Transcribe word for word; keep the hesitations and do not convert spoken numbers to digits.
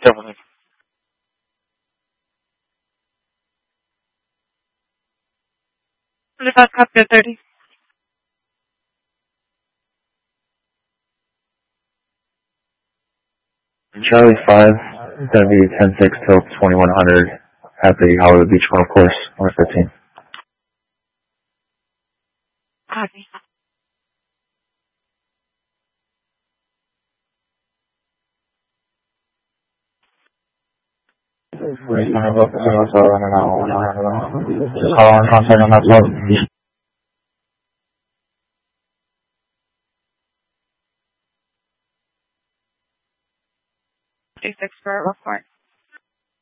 Definitely. About copy of thirty. Charlie five, gonna be ten six till twenty-one hundred at the Hollywood Beach Golf Course, number fifteen. Copy. Just call on contact on that phone. fifty-six for a report.